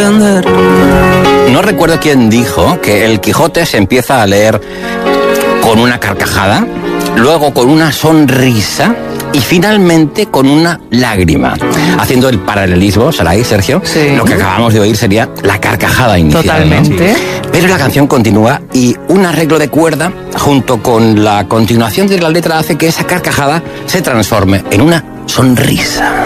entender. No recuerdo quién dijo que el Quijote se empieza a leer con una carcajada, luego con una sonrisa y finalmente con una lágrima. Haciendo el paralelismo, Saray, Sergio, Sí. lo que acabamos de oír sería la carcajada inicial. Totalmente. ¿no? Pero la canción continúa y un arreglo de cuerda junto con la continuación de la letra hace que esa carcajada se transforme en una sonrisa.